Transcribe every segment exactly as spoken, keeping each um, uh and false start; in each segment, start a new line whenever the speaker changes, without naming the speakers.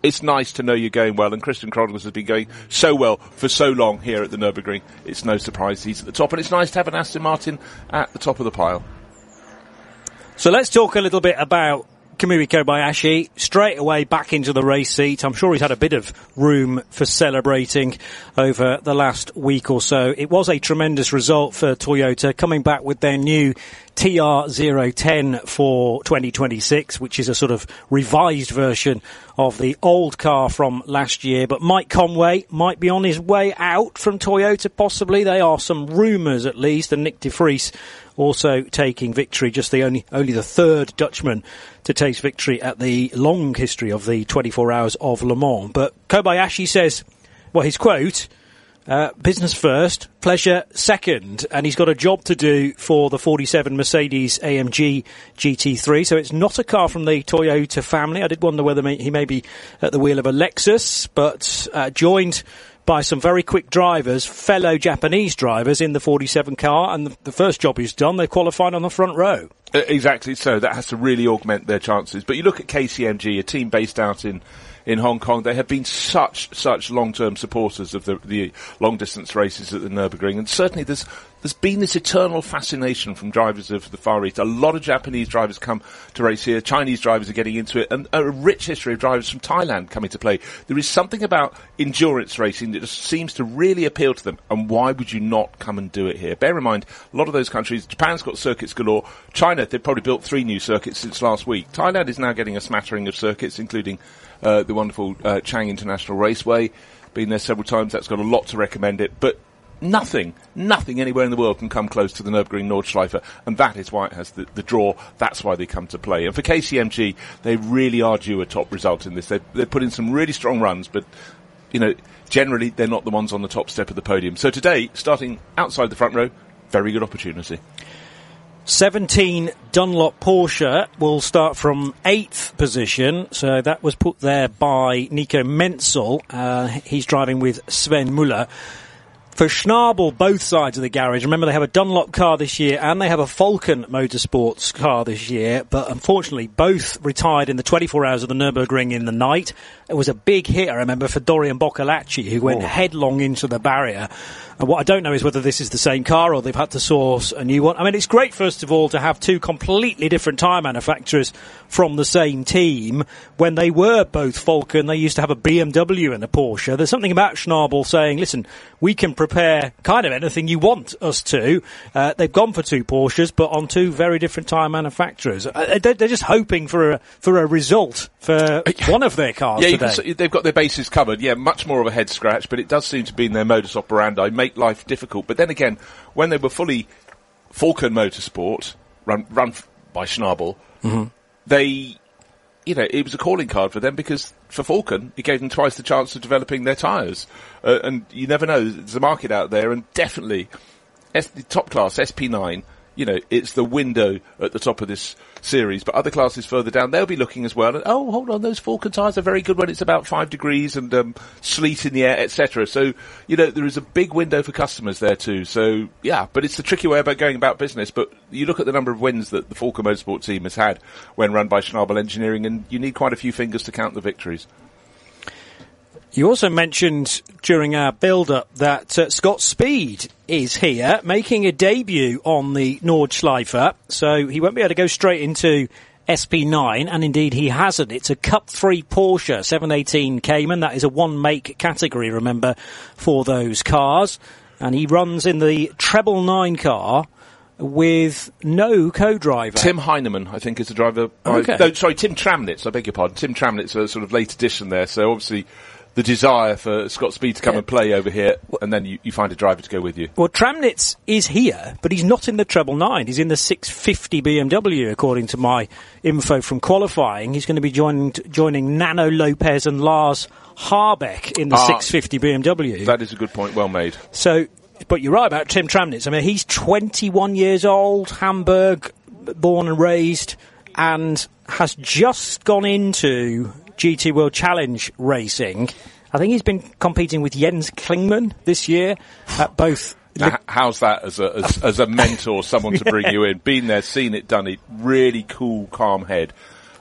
it's nice to know you're going well, and Christian Chronicles has been going so well for so long here at the Nürburgring. It's no surprise he's at the top, and it's nice to have an Aston Martin at the top of the pile.
So let's talk a little bit about Kamui Kobayashi, straight away back into the race seat. I'm sure he's had a bit of room for celebrating over the last week or so. It was a tremendous result for Toyota, coming back with their new T R zero ten for twenty twenty-six, which is a sort of revised version of the old car from last year. But Mike Conway might be on his way out from Toyota, possibly. There are some rumours, at least, and Nick de Vries also taking victory, just the only only the third Dutchman to taste victory at the long history of the twenty-four Hours of Le Mans. But Kobayashi says, well, his quote, uh, business first, pleasure second, and he's got a job to do for the forty-seven Mercedes A M G G T three, so it's not a car from the Toyota family. I did wonder whether he may be at the wheel of a Lexus, but uh, joined by some very quick drivers, fellow Japanese drivers in the forty-seven car, and the, the first job he's done, they qualified on the front row.
Exactly so. That has to really augment their chances. But you look at K C M G, a team based out in, in Hong Kong. They have been such, such long-term supporters of the, the long-distance races at the Nürburgring. And certainly there's, there's been this eternal fascination from drivers of the Far East. A lot of Japanese drivers come to race here. Chinese drivers are getting into it. And a rich history of drivers from Thailand coming to play. There is something about endurance racing that just seems to really appeal to them. And why would you not come and do it here? Bear in mind, a lot of those countries, Japan's got circuits galore. China, they've probably built three new circuits since last week. Thailand is now getting a smattering of circuits, including uh, the wonderful uh, Chang International Raceway. Been there several times. That's got a lot to recommend it. But nothing, nothing anywhere in the world can come close to the Nürburgring Nordschleife, and that is why it has the, the draw. That's why they come to play. And for K C M G, they really are due a top result in this. They've, they've put in some really strong runs, but, you know, generally they're not the ones on the top step of the podium. So today, starting outside the front row, very good opportunity.
seventeen Dunlop Porsche will start from eighth position, so that was put there by Nico Menzel. Uh, he's driving with Sven Muller. For Schnabel, both sides of the garage, remember they have a Dunlop car this year and they have a Falcon Motorsports car this year, but unfortunately both retired in the twenty-four Hours of the Nürburgring in the night. It was a big hit, I remember, for Dorian Boccolacci, who went oh. headlong into the barrier. And what I don't know is whether this is the same car or they've had to source a new one. I mean, it's great, first of all, to have two completely different tyre manufacturers from the same team. When they were both Falcon, they used to have a B M W and a Porsche. There's something about Schnabel saying, listen, we can prepare kind of anything you want us to. Uh, they've gone for two Porsches, but on two very different tyre manufacturers. Uh, they're, they're just hoping for a, for a result for one of their cars
yeah,
today.
Can, they've got their bases covered. Yeah, much more of a head scratch, but it does seem to be in their modus operandi, make life difficult. But then again, when they were fully Falcon Motorsport, run, run by Schnabel, mm-hmm. they, you know, it was a calling card for them because for Falcon, it gave them twice the chance of developing their tyres. Uh, and you never know, there's a market out there, and definitely S- the top class, S P nine, you know, it's the window at the top of this series, but other classes further down, they'll be looking as well. And, oh, hold on, those Falcon tyres are very good when it's about five degrees and um, sleet in the air, et cetera. So, you know, there is a big window for customers there too. So, yeah, but it's the tricky way about going about business. But you look at the number of wins that the Falcon Motorsport team has had when run by Schnabel Engineering, and you need quite a few fingers to count the victories.
You also mentioned during our build-up that uh, Scott Speed is here, making a debut on the Nordschleife, so he won't be able to go straight into S P nine, and indeed he hasn't. It's a Cup three Porsche seven eighteen Cayman. That is a one-make category, remember, for those cars. And he runs in the treble nine car with no co-driver.
Tim Heinemann, I think, is the driver.
Okay.
I, no, sorry, Tim Tramnitz, I beg your pardon. Tim Tramnitz, a sort of late addition there, so obviously the desire for Scott Speed to come yeah. and play over here, and then you, you find a driver to go with you.
Well, Tramnitz is here, but he's not in the treble nine. He's in the six fifty B M W, according to my info from qualifying. He's going to be joined, joining Nano Lopez and Lars Harbeck in the ah, six fifty B M W.
That is a good point, well made.
So, but you're right about Tim Tramnitz. I mean, he's twenty-one years old, Hamburg, born and raised, and has just gone into G T World Challenge racing. I think he's been competing with Jens Klingmann this year at both.
Now, how's that as a as, as a mentor, someone to bring yeah. you in? Been there, seen it, done it. Really cool, calm head.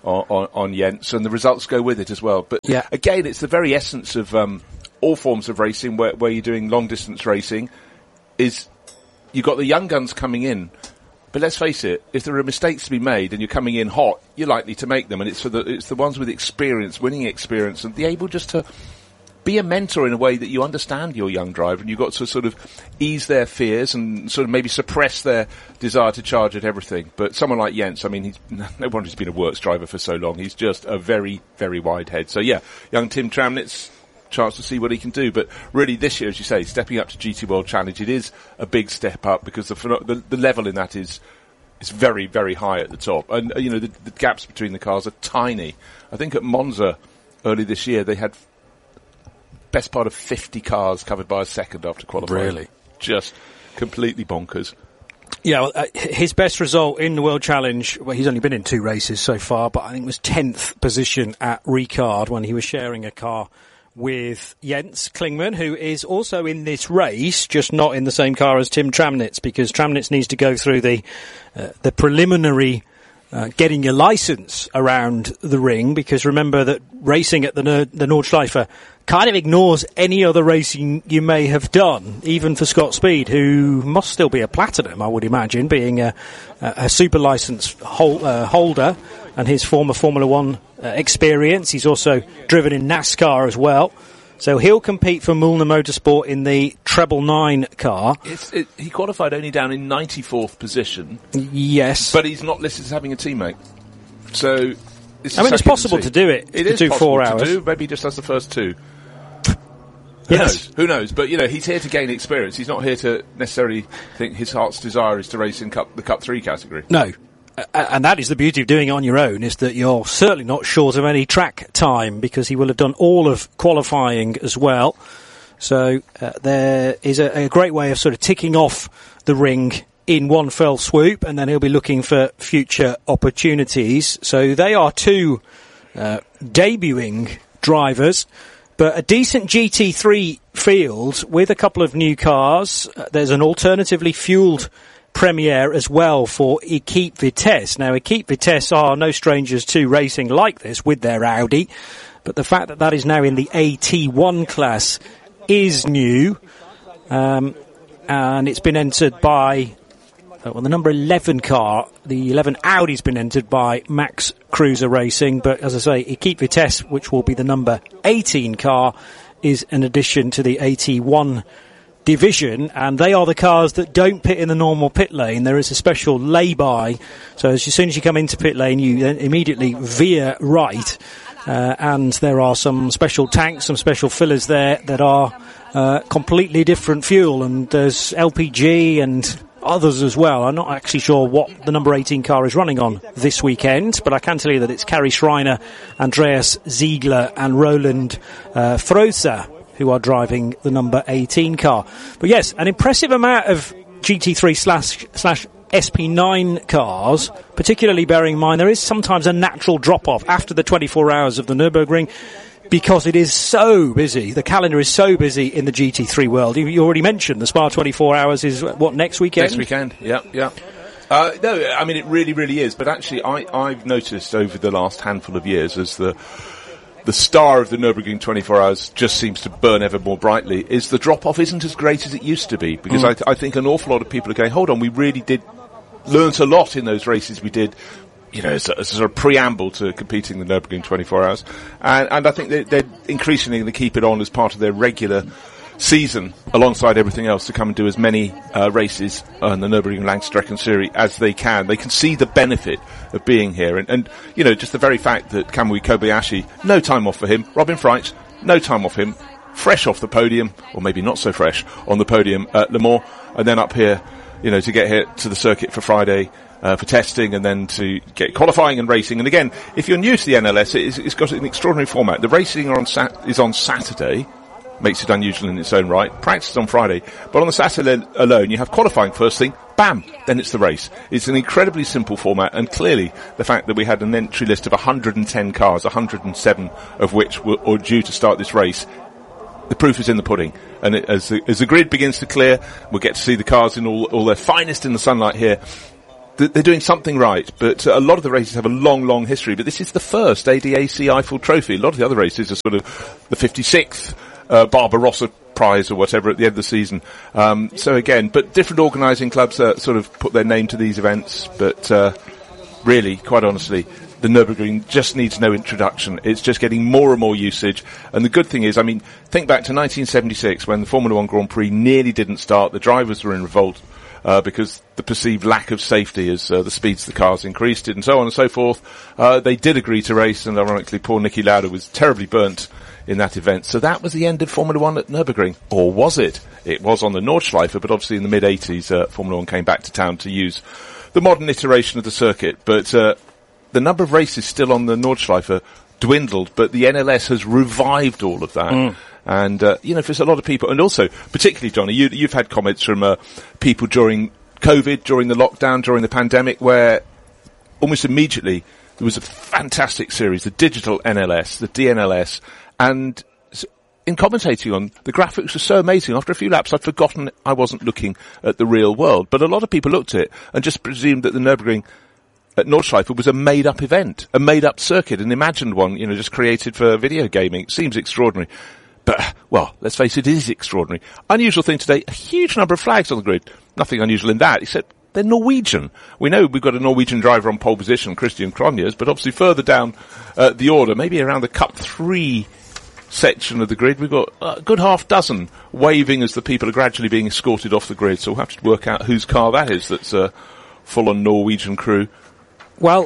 on, on, on Jens, and the results go with it as well. But
yeah.
again, it's the very essence of um, all forms of racing where, where you're doing long distance racing is you've got the young guns coming in. But let's face it, if there are mistakes to be made and you're coming in hot, you're likely to make them. And it's for the, it's the ones with experience, winning experience, and be able just to be a mentor in a way that you understand your young driver, and you've got to sort of ease their fears and sort of maybe suppress their desire to charge at everything. But someone like Jens, I mean, he's, no wonder he's been a works driver for so long. He's just a very, very wide head. So yeah, young Tim Tramnitz, chance to see what he can do. But really this year, as you say, stepping up to G T World Challenge, it is a big step up because the the, the level in that is is very, very high at the top. And, uh, you know, the, the gaps between the cars are tiny. I think at Monza early this year, they had best part of fifty cars covered by a second after qualifying.
Really?
Just completely bonkers.
Yeah, well, uh, his best result in the World Challenge, well, he's only been in two races so far, but I think it was tenth position at Ricard when he was sharing a car with Jens Klingmann, who is also in this race, just not in the same car as Tim Tramnitz, because Tramnitz needs to go through the uh, the preliminary uh, getting your license around the ring, because remember that racing at the Ner- the Nordschleife kind of ignores any other racing you may have done, even for Scott Speed, who must still be a platinum, I would imagine, being a, a super license hol- uh, holder, and his former Formula One uh, experience. He's also driven in NASCAR as well. So he'll compete for Mühlner Motorsport in the Treble Nine car.
It's, it, he qualified only down in ninety-fourth position.
Yes.
But he's not listed as having a teammate. So, it's
I mean, it's possible to do it.
It
to
is
do
possible
four
to
hours.
do. Maybe just as the first two. Who
Yes.
knows? Who knows? But, you know, he's here to gain experience. He's not here to necessarily think his heart's desire is to race in Cup, the Cup three category.
No. Uh, and that is the beauty of doing it on your own, is that you're certainly not short of any track time, because he will have done all of qualifying as well. So uh, there is a, a great way of sort of ticking off the ring in one fell swoop, and then he'll be looking for future opportunities. So they are two uh, debuting drivers, but a decent G T three field with a couple of new cars. Uh, there's an alternatively fuelled Premiere as well for Equipe Vitesse. Now, Equipe Vitesse are no strangers to racing like this with their Audi, but the fact that that is now in the A T one class is new, um, and it's been entered by, uh, well, the number eleven car, the eleven Audi's been entered by Max Cruiser Racing, but as I say, Equipe Vitesse, which will be the number eighteen car, is an addition to the A T one division, and they are the cars that don't pit in the normal pit lane. There is a special lay-by, so as soon as you come into pit lane, you then immediately veer right, uh, and there are some special tanks, some special fillers there that are uh, completely different fuel, and there's L P G and others as well. I'm not actually sure what the number eighteen car is running on this weekend, but I can tell you that it's Kari Schreiner, Andreas Ziegler and Roland uh, Froza who are driving the number eighteen car. But yes, an impressive amount of G T three slash slash S P nine cars, particularly bearing in mind there is sometimes a natural drop-off after the twenty-four hours of the Nürburgring, because it is so busy. The calendar is so busy in the G T three world. You already mentioned the Spa twenty-four hours is, what, next weekend?
Next weekend, yeah, yeah. Uh, no, I mean, it really, really is. But actually, I, I've noticed over the last handful of years, as the the star of the Nürburgring twenty-four hours just seems to burn ever more brightly, is the drop-off isn't as great as it used to be. Because mm. I, th- I think an awful lot of people are going, hold on, we really did learnt a lot in those races we did, you know, as a, as a sort of preamble to competing in the Nürburgring twenty-four hours. And, and I think they're, they're increasingly going to keep it on as part of their regular season, alongside everything else, to come and do as many uh, races on the Nürburgring Langstrecken Series as they can. They can see the benefit of being here. And, and you know, just the very fact that Kamui Kobayashi, no time off for him. Robin Freitz, no time off him. Fresh off the podium, or maybe not so fresh, on the podium at Le Mans, and then up here, you know, to get here to the circuit for Friday, uh, for testing, and then to get qualifying and racing. And again, if you're new to the N L S, it's, it's got an extraordinary format. The racing are on sat- is on Saturday, makes it unusual in its own right. Practice on Friday, but on the Saturday alone, you have qualifying first thing, bam, then it's the race. It's an incredibly simple format, and clearly the fact that we had an entry list of one hundred ten cars, one hundred seven of which were, were due to start this race, the proof is in the pudding. And it, as, the, as the grid begins to clear, we'll get to see the cars in all, all their finest in the sunlight here. they're doing something right, but a lot of the races have a long, long history. But this is the first A D A C Eiffel Trophy. A lot of the other races are sort of the fifty-sixth uh, Barbarossa Prize or whatever at the end of the season. Um, so again, but different organising clubs uh, sort of put their name to these events. But uh, really, quite honestly, the Nürburgring just needs no introduction. It's just getting more and more usage. And the good thing is, I mean, think back to nineteen seventy-six when the Formula One Grand Prix nearly didn't start. The drivers were in revolt. Uh, because the perceived lack of safety as uh, the speeds of the cars increased and so on and so forth. Uh, they did agree to race, and ironically poor Niki Lauda was terribly burnt in that event. So that was the end of Formula One at Nürburgring. Or was it? It was on the Nordschleife, but obviously in the mid-eighties uh, Formula One came back to town to use the modern iteration of the circuit. But uh, the number of races still on the Nordschleife dwindled, but the N L S has revived all of that. Mm. And, uh, you know, there's a lot of people, and also, particularly, Johnny, you, you've had comments from uh, people during COVID, during the lockdown, during the pandemic, where almost immediately there was a fantastic series, the digital N L S, the D N L S, and in commentating on, the graphics were so amazing. After a few laps, I'd forgotten I wasn't looking at the real world. But a lot of people looked at it and just presumed that the Nürburgring at Nordschleife was a made-up event, a made-up circuit, an imagined one, you know, just created for video gaming. It seems extraordinary. But, well, let's face it, it is extraordinary. Unusual thing today, a huge number of flags on the grid. Nothing unusual in that, except they're Norwegian. We know we've got a Norwegian driver on pole position, Christian Krognes, but obviously further down uh, the order, maybe around the Cup three section of the grid, we've got a good half dozen waving as the people are gradually being escorted off the grid. So we'll have to work out whose car that is that's a full-on Norwegian crew.
Well,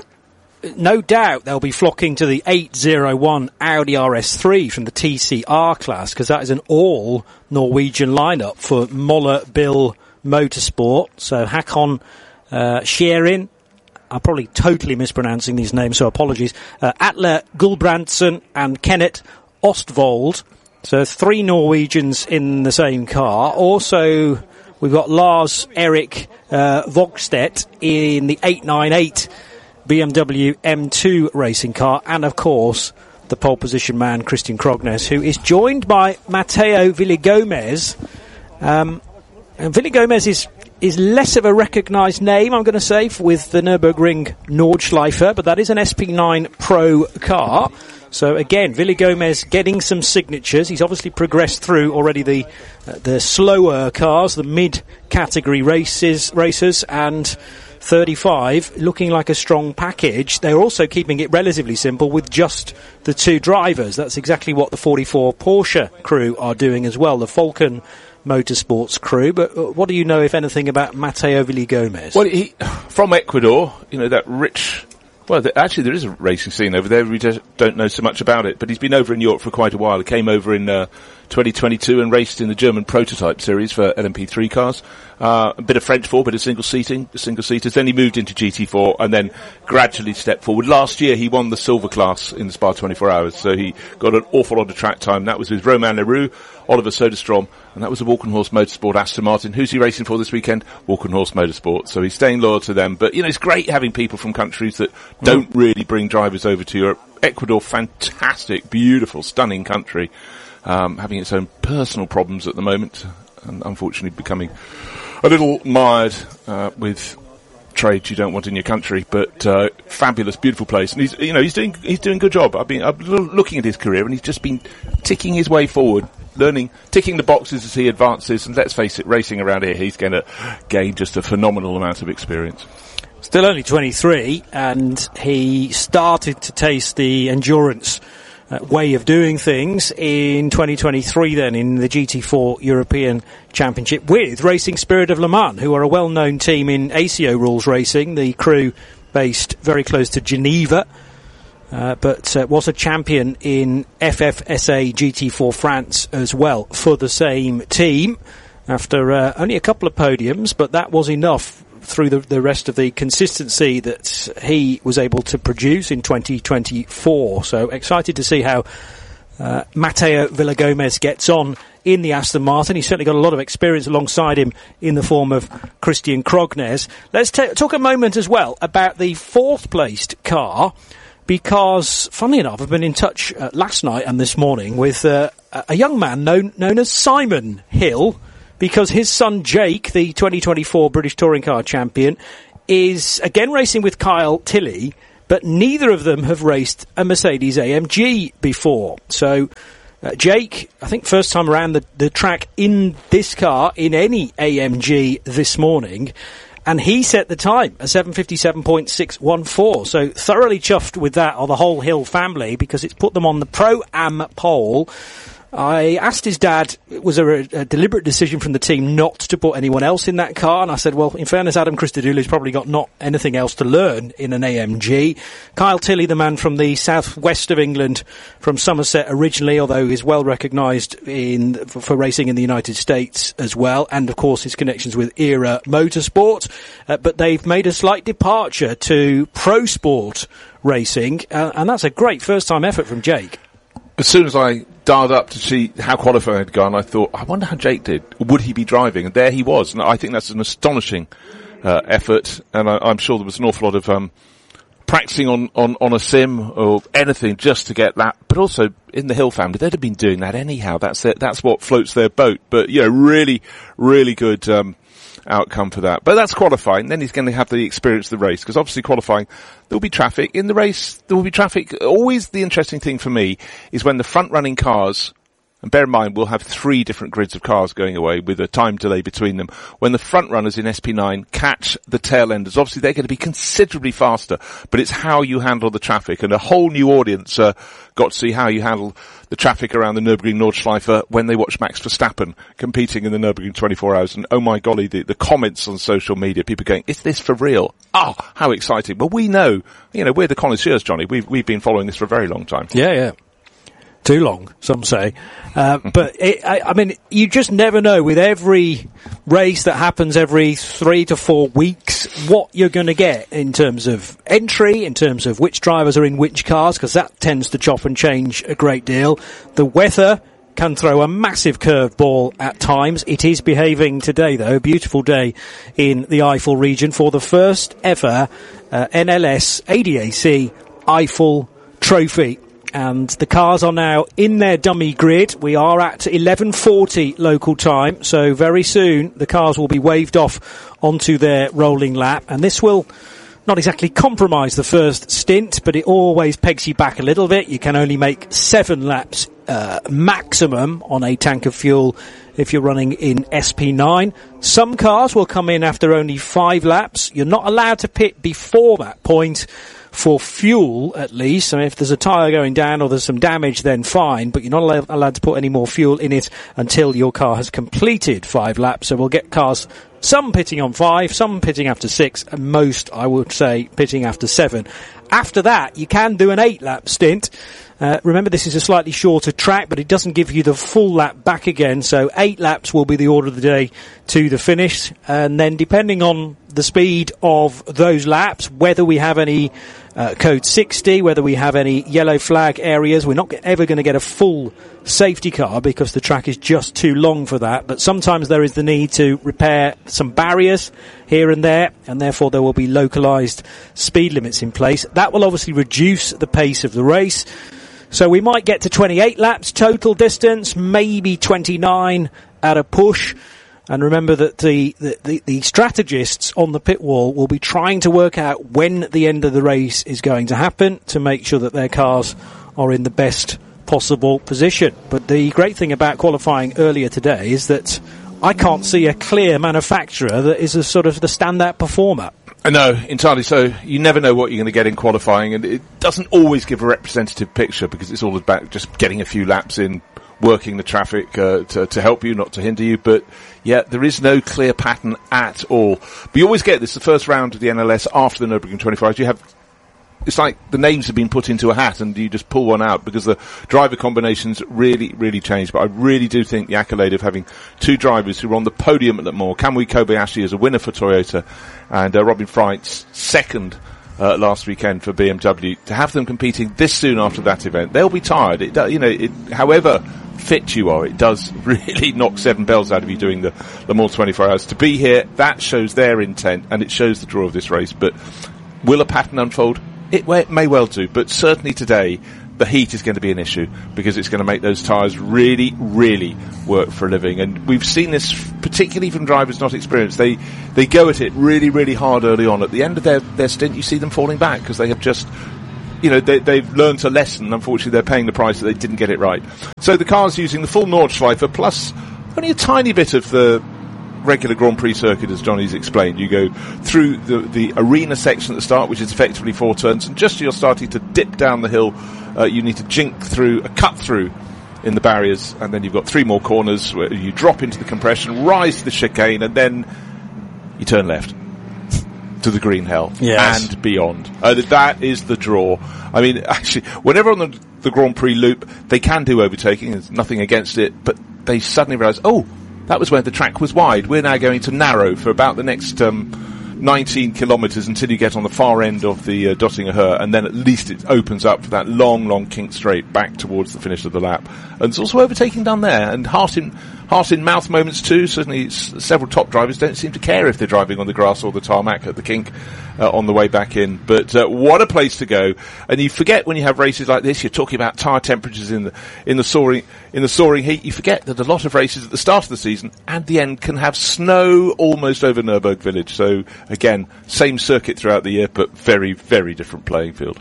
no doubt they'll be flocking to the eight oh one Audi R S three from the T C R class, because that is an all Norwegian lineup for Moller Bill Motorsport. So Hakon uh, Scherin, I'm probably totally mispronouncing these names, so apologies. Uh, Atle Gulbrandsen and Kenneth Ostvold. So three Norwegians in the same car. Also, we've got Lars Erik uh, Vogstedt in the eight ninety-eight B M W M two racing car, and of course the pole position man Christian Krognes, who is joined by Matteo Villagomez. Um, and Villagomez is is less of a recognised name, I'm going to say, with the Nürburgring Nordschleife, but that is an S P nine Pro car. So again, Villagomez getting some signatures. He's obviously progressed through already the uh, the slower cars, the mid-category races racers, and thirty-five, looking like a strong package. They're also keeping it relatively simple with just the two drivers. That's exactly what the forty-four Porsche crew are doing as well, the Falcon Motorsports crew. But what do you know, if anything, about Matteo Villagomez?
Well, he, from Ecuador, you know, that rich... Well, the, actually, there is a racing scene over there. We just don't know so much about it. But he's been over in Europe for quite a while. He came over in uh, twenty twenty-two and raced in the German prototype series for L M P three cars. Uh, a bit of French four, bit of single seating, single seaters. Then he moved into G T four and then gradually stepped forward. Last year, he won the silver class in the Spa twenty-four hours. So he got an awful lot of track time. That was with Romain Leroux, Oliver Soderstrom, and that was a Walkenhorst Motorsport Aston Martin. Who's he racing for this weekend? Walkenhorst Motorsport. So he's staying loyal to them. But, you know, it's great having people from countries that don't really bring drivers over to Europe. Ecuador, fantastic, beautiful, stunning country, um, having its own personal problems at the moment, and unfortunately becoming a little mired uh, with trade you don't want in your country. But uh, fabulous, beautiful place, and he's, you know, he's doing he's doing a good job. I've been I'm looking at his career, and he's just been ticking his way forward, learning, ticking the boxes as he advances. And let's face it, racing around here, he's going to gain just a phenomenal amount of experience.
Still only twenty-three, and he started to taste the endurance uh, way of doing things in twenty twenty-three then in the G T four European Championship with Racing Spirit of Le Mans, who are a well-known team in A C O rules racing, the crew based very close to Geneva, uh, but uh, was a champion in F F S A G T four France as well for the same team after uh, only a couple of podiums, but that was enough through the, the rest of the consistency that he was able to produce in twenty twenty-four. So excited to see how uh, Matteo Villagomez gets on in the Aston Martin. He's certainly got a lot of experience alongside him in the form of Christian Krognes. Let's t- talk a moment as well about the fourth placed car, because funnily enough, I've been in touch uh, last night and this morning with uh, a young man known known as Simon Hill, because his son Jake, the twenty twenty-four British Touring Car champion, is again racing with Kyle Tilley, but neither of them have raced a Mercedes A M G before. So uh, Jake, I think first time around the, the track in this car, in any A M G this morning, and he set the time, a seven fifty-seven point six one four. So thoroughly chuffed with that on the whole Hill family, because it's put them on the Pro-Am pole. I asked his dad, was there a, a deliberate decision from the team not to put anyone else in that car? And I said, well, in fairness, Adam Christodoulou's probably got not anything else to learn in an A M G. Kyle Tilley, the man from the southwest of England, from Somerset originally, although he's well recognised in for, for racing in the United States as well, and of course his connections with Era Motorsport. Uh, but they've made a slight departure to Pro Sport racing, uh, and that's a great first-time effort from Jake.
As soon as I dialed up to see how qualifying had gone, I thought, I wonder how Jake did. Would he be driving? And there he was. And I think that's an astonishing uh, effort. And I, I'm sure there was an awful lot of um, practicing on, on, on a sim or anything just to get that. But also, in the Hill family, they'd have been doing that anyhow. That's their, that's what floats their boat. But, you know, really, really good um, outcome for that. But that's qualifying. Then he's going to have the experience of the race, because obviously qualifying, there will be traffic. In the race, there will be traffic. Always the interesting thing for me is when the front-running cars, and bear in mind, we'll have three different grids of cars going away with a time delay between them. When the front runners in S P nine catch the tail enders, obviously they're going to be considerably faster, but it's how you handle the traffic. And a whole new audience uh, got to see how you handle the traffic around the Nürburgring Nordschleife when they watch Max Verstappen competing in the Nürburgring twenty-four hours. And oh my golly, the, the comments on social media, people going, is this for real? Oh, how exciting. Well, we know, you know, we're the connoisseurs, Johnny. We've, we've been following this for a very long time.
Yeah, yeah. Too long, some say. Uh, but, it, I, I mean, you just never know with every race that happens every three to four weeks what you're going to get in terms of entry, in terms of which drivers are in which cars, because that tends to chop and change a great deal. The weather can throw a massive curveball at times. It is behaving today, though. A beautiful day in the Eifel region for the first ever uh, N L S A D A C Eifel Trophy. And the cars are now in their dummy grid. We are at eleven forty local time, so very soon the cars will be waved off onto their rolling lap. And this will not exactly compromise the first stint, but it always pegs you back a little bit. You can only make seven laps uh, maximum on a tank of fuel if you're running in S P nine. Some cars will come in after only five laps. You're not allowed to pit before that point, for fuel at least. I mean, if there's a tyre going down or there's some damage, then fine, but you're not allowed, allowed to put any more fuel in it until your car has completed five laps. So we'll get cars, some pitting on five, some pitting after six, and most, I would say, pitting after seven. After that, you can do an eight-lap stint. Uh, remember, this is a slightly shorter track, but it doesn't give you the full lap back again, so eight laps will be the order of the day to the finish. And then depending on the speed of those laps, whether we have any uh, code sixty, whether we have any yellow flag areas, we're not ever going to get a full safety car because the track is just too long for that. But sometimes there is the need to repair some barriers here and there, and therefore there will be localised speed limits in place. That will obviously reduce the pace of the race. So we might get to twenty-eight laps total distance, maybe twenty-nine at a push. And remember that the, the, the, the strategists on the pit wall will be trying to work out when the end of the race is going to happen to make sure that their cars are in the best possible position. But the great thing about qualifying earlier today is that I can't see a clear manufacturer that is a sort of the standout performer.
No, entirely so. You never know what you're going to get in qualifying, and it doesn't always give a representative picture because it's all about just getting a few laps in, working the traffic uh, to, to help you, not to hinder you. But yeah, there is no clear pattern at all. But you always get this, the first round of the N L S after the Nürburgring twenty-four hours, you have, it's like the names have been put into a hat and you just pull one out because the driver combinations really, really change. But I really do think the accolade of having two drivers who were on the podium at Le Mans, Kamui Kobayashi as a winner for Toyota and uh, Robin Freitz second uh, last weekend for B M W, to have them competing this soon after that event, they'll be tired. It does, you know, it, however fit you are, it does really knock seven bells out of you doing the Le Mans twenty-four hours. To be here, that shows their intent and it shows the draw of this race. But will a pattern unfold? It may well do, but certainly today, the heat is going to be an issue because it's going to make those tyres really, really work for a living. And we've seen this particularly from drivers not experienced. They they go at it really, really hard early on. At the end of their, their stint, you see them falling back because they have just, you know, they, they've learned a lesson. Unfortunately, they're paying the price that they didn't get it right. So the car's using the full Nordschleife plus only a tiny bit of the regular Grand Prix circuit, as Johnny's explained. You go through the, the arena section at the start, which is effectively four turns, and just as you're starting to dip down the hill, uh, you need to jink through a cut through in the barriers, and then you've got three more corners where you drop into the compression, rise to the chicane, and then you turn left to the green hell.
Yes.
And beyond. Uh, that is the draw. I mean, actually, whenever on the, the Grand Prix loop, they can do overtaking, there's nothing against it, but they suddenly realise, oh, that was where the track was wide. We're now going to narrow for about the next um, nineteen kilometres until you get on the far end of the uh, Dottinger Höhe, and then at least it opens up for that long, long kink straight back towards the finish of the lap. And there's also overtaking down there, and heart in, heart in mouth moments too. Certainly s- several top drivers don't seem to care if they're driving on the grass or the tarmac at the kink uh, on the way back in. But uh, what a place to go. And you forget when you have races like this, you're talking about tyre temperatures in the, in the soaring, in the soaring heat. You forget that a lot of races at the start of the season and the end can have snow almost over Nürburgring Village. So again, same circuit throughout the year, but very, very different playing field.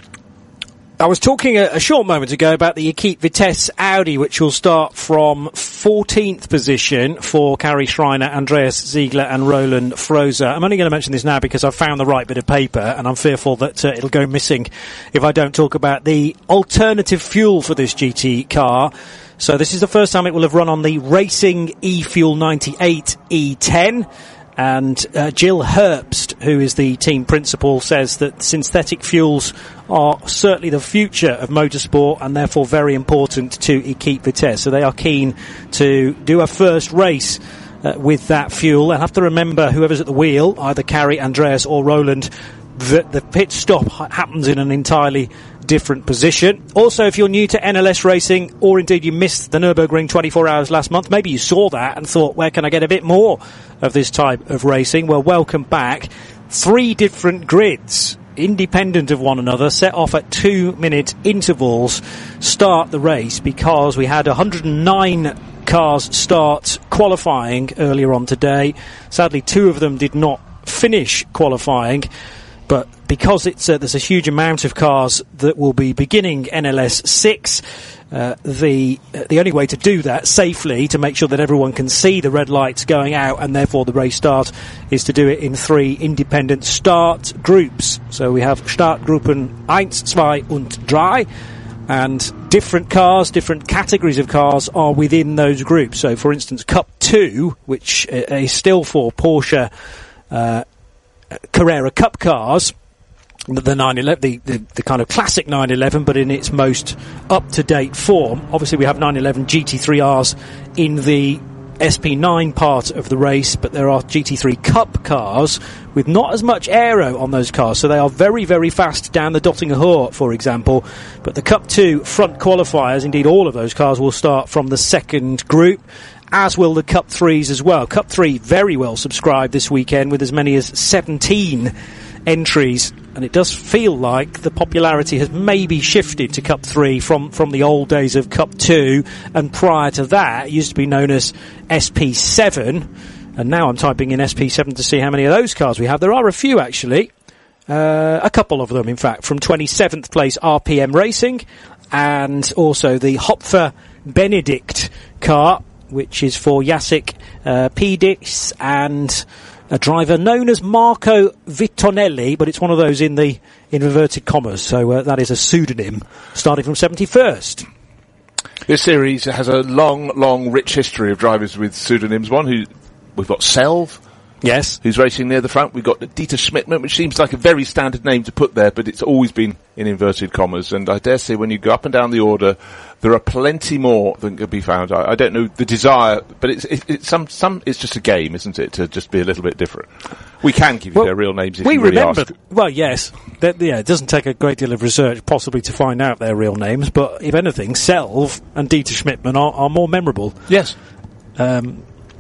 I was talking a, a short moment ago about the Equipe Vitesse Audi, which will start from fourteenth position for Kari Schreiner, Andreas Ziegler and Roland Frozer. I'm only going to mention this now because I've found the right bit of paper, and I'm fearful that uh, it'll go missing if I don't talk about the alternative fuel for this G T car. So this is the first time it will have run on the Racing E-Fuel ninety-eight E ten. And uh, Jill Herbst, who is the team principal, says that synthetic fuels are certainly the future of motorsport and therefore very important to Equipe Vitesse. So they are keen to do a first race uh, with that fuel. And have to remember, whoever's at the wheel, either Kari, Andreas or Roland, that the pit stop ha- happens in an entirely different position. Also, if you're new to N L S racing, or indeed you missed the Nürburgring twenty-four hours last month, maybe you saw that and thought, where can I get a bit more of this type of racing? Well, welcome back. Three different grids, independent of one another, set off at two minute intervals, start the race, because we had one hundred nine cars start qualifying earlier on today. Sadly, two of them did not finish qualifying. But because it's uh, there's a huge amount of cars that will be beginning N L S six, uh, the uh, the only way to do that safely, to make sure that everyone can see the red lights going out and therefore the race start, is to do it in three independent start groups. So we have Startgruppen one, two und drei, and different cars, different categories of cars are within those groups. So for instance, Cup two, which uh, is still for Porsche uh Carrera Cup cars, the nine eleven, the, the, the kind of classic nine eleven, but in its most up-to-date form. Obviously, we have nine eleven G T three Rs in the S P nine part of the race, but there are G T three Cup cars with not as much aero on those cars, so they are very, very fast down the Dottinger Höhe, for example. But the Cup two front qualifiers, indeed all of those cars, will start from the second group, as will the Cup threes as well. Cup three very well subscribed this weekend with as many as seventeen entries, and it does feel like the popularity has maybe shifted to Cup three from, from the old days of Cup two, and prior to that it used to be known as S P seven, and now I'm typing in S P seven to see how many of those cars we have. There are a few actually, uh, a couple of them in fact, from twenty-seventh place R P M Racing, and also the Hopfer Benedict car, which is for Jacek uh, Pedix and a driver known as Marco Vittonelli, but it's one of those in the in inverted commas, so uh, that is a pseudonym, starting from seventy-first.
This series has a long, long, rich history of drivers with pseudonyms. One who we've got Selv,
yes,
who's racing near the front. We've got Dieter Schmidtmann, which seems like a very standard name to put there, but it's always been in inverted commas. And I dare say when you go up and down the order, there are plenty more than could be found. I, I don't know the desire, but it's, it, it's some, some, it's just a game, isn't it, to just be a little bit different. We can give you
well,
their real names if
we
you really
remember,
ask.
Well, yes. That, yeah, it doesn't take a great deal of research possibly to find out their real names, but if anything, Selv and Dieter Schmidtmann are, are more memorable.
Yes.
Um,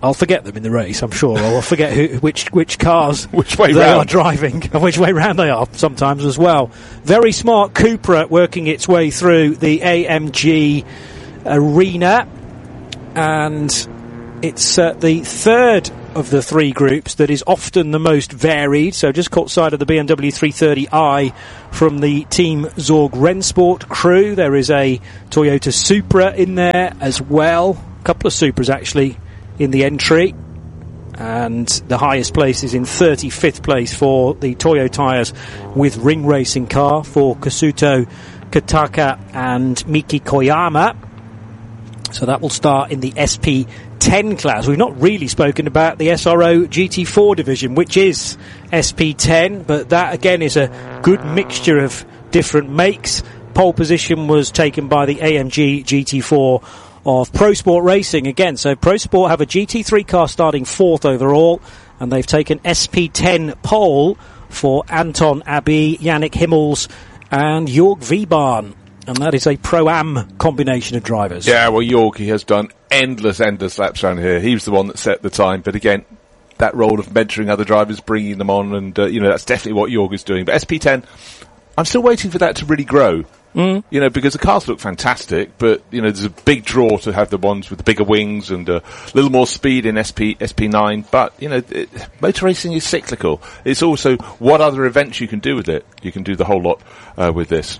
I'll forget them in the race, I'm sure. Or I'll forget who, which which cars
which way
they
round.
are driving and which way round they are sometimes as well. Very smart Cupra working its way through the A M G arena, and it's uh, the third of the three groups that is often the most varied. So just caught sight of the B M W three thirty i from the Team Zorg Rennsport crew. There is a Toyota Supra in there as well. A couple of Supras actually in the entry, and the highest place is in thirty-fifth place for the Toyo Tyres with ring racing car for Kasuto Kataka and Miki Koyama. So that will start in the S P ten class. We've not really spoken about the S R O G T four division, which is S P ten, but that again is a good mixture of different makes. Pole position was taken by the A M G G T four of Pro Sport Racing again. So Pro Sport have a G T three car starting fourth overall, and they've taken S P ten pole for Anton Abbey, Yannick Himmels and Jörg Wiebahn. And that is a Pro-Am combination of drivers.
Yeah, well, Jorgi has done endless, endless laps around here. He was the one that set the time. But again, that role of mentoring other drivers, bringing them on, and, uh, you know, that's definitely what Jorgi's doing. But S P ten, I'm still waiting for that to really grow. Mm. You know, because the cars look fantastic, but, you know, there's a big draw to have the ones with the bigger wings and a little more speed in S P, S P nine. But, you know, it, motor racing is cyclical. It's also what other events you can do with it. You can do the whole lot uh, with this.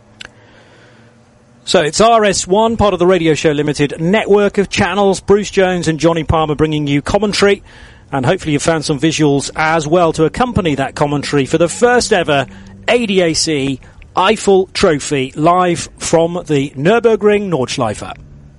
So it's R S one, part of the Radio Show Limited network of channels. Bruce Jones and Johnny Palmer bringing you commentary. And hopefully you've found some visuals as well to accompany that commentary for the first ever A D A C Eiffel Trophy live from the Nürburgring Nordschleife.